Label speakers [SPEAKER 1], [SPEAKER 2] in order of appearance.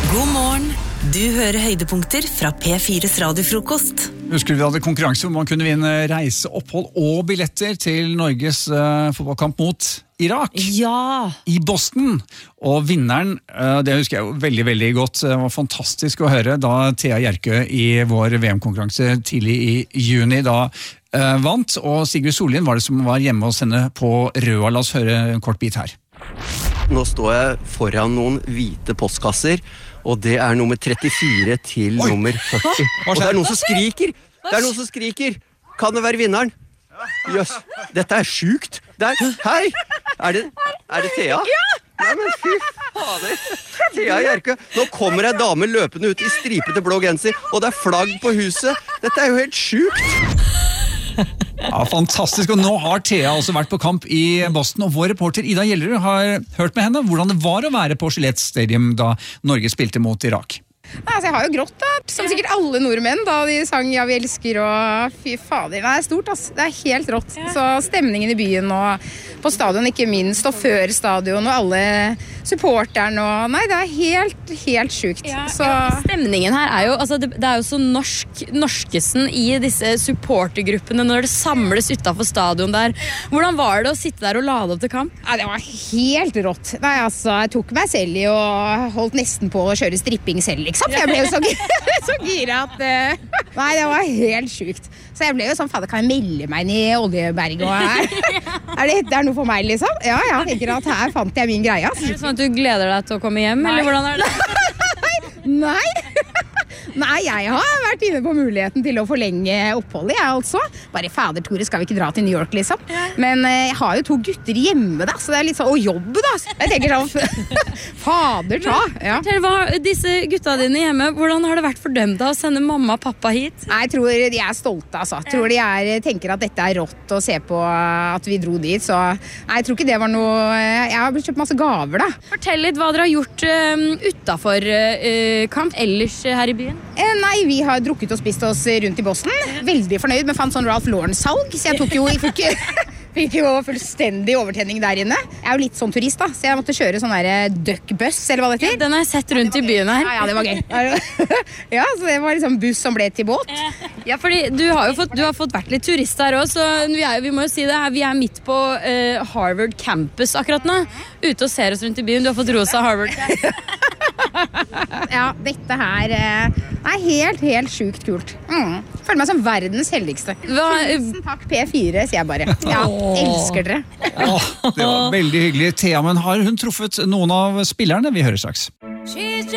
[SPEAKER 1] God morgen. Du hører høydepunkter fra P4's radiofrokost.
[SPEAKER 2] Husker du vi hadde konkurranse hvor man kunne vinne reiseopphold og billetter til Norges fotballkamp mot Irak?
[SPEAKER 3] Ja!
[SPEAKER 2] I Boston. Og vinneren, det husker jeg jo veldig, veldig godt. Det var fantastisk å høre da Thea Gjerkø i vår VM-konkurranse tidlig i juni da vant. Og Sigrid Sollien var det som var hjemme hos henne på Røa. La oss høre en kort bit her.
[SPEAKER 4] Nå står jeg foran noen hvite postkasser, og det er nummer 34 til nummer 40. Og det er noen som skriker! Det er noen som skriker! Kan det være vinneren? Jøss, dette er sjukt! Hei! Er det Thea? Ja! Nei, men fy fader! Thea Gjerkø. Nå kommer ei dame løpende ut i stripete blå genser, og det er flagg på huset. Dette er jo helt sjukt!
[SPEAKER 2] Ja, fantastisk, og nå har Thea også vært på kamp i Boston, og vår reporter Ida Gjellerud har hørt med henne hvordan det var å være på Gillette Stadium da Norge spilte mot Irak.
[SPEAKER 5] Altså, jeg har jo grått da, som sikkert alle nordmenn da de sang «Ja, vi elsker» og fy fader, det er stort ass, det er helt rått. Så stemningen i byen og på stadion ikke minst, og før stadion og alle supporterne og nei, det er helt sjukt.
[SPEAKER 3] Ja,
[SPEAKER 5] så
[SPEAKER 3] stemningen her er jo, altså det er jo så norskesen i disse supportergruppene når det samles utenfor stadion der. Hvordan var det å sitte der og lade opp til kamp?
[SPEAKER 5] ja, det var helt rått. Nei, altså, jeg tok meg selv i og holdt nesten på å kjøre stripping selv, liksom. Jeg ble jo så gira at nei, det var helt sjukt. Så jeg ble jo sånn, fader, kan jeg melde meg inn i Oljeberg og er det noe for meg, liksom? Ja, jeg tenker at her fant jeg min greie.
[SPEAKER 3] Er det sånn at du gleder deg til å komme hjem, eller hvordan er det?
[SPEAKER 5] Nei, jeg har vært inne på muligheten til å forlenge oppholdet, jeg altså. Bare fader, Tore, skal vi ikke dra til New York, liksom? Men jeg har jo 2 gutter hjemme, da, så det er litt sånn, og jobb, da. Jeg tenker sånn, fader, ta. Ja.
[SPEAKER 3] Disse gutta dine hjemme, hvordan har det vært for dem da å sende mamma og pappa hit?
[SPEAKER 5] Jeg tror de er stolte, altså. Jeg tror tenker at dette er rått å se på at vi dro dit, så jeg tror ikke det var noe. Jeg har blitt kjøpt masse gaver, da.
[SPEAKER 3] Fortell litt hva dere har gjort utenfor kamp ellers her i byen.
[SPEAKER 5] Nei, vi har drukket og spist oss rundt i Boston. Veldig fornøyd, men fant sånn Ralph Lauren-salg, så jeg fikk jo fullstendig overtenning der inne. Jeg er jo litt sånn turist, da, så jeg måtte kjøre sånn der duckbuss, eller hva det heter.
[SPEAKER 3] Den har jeg sett rundt i byen her.
[SPEAKER 5] Ja, det var gøy. Ja, så det var liksom buss som ble til båt.
[SPEAKER 3] Ja, fordi du har fått vært litt turist her også, så vi må jo si det her, vi er midt på Harvard campus akkurat nå, ute og ser oss rundt i byen. Du har fått rosa Harvard.
[SPEAKER 5] Ja, dette her er helt sjukt kult. Føler meg som verdens heldigste. Tusen takk P4, sier jeg bare. Ja, elsker dere.
[SPEAKER 2] Det var veldig hyggelig, Thea, men har hun truffet noen av spillerne? Vi hører straks.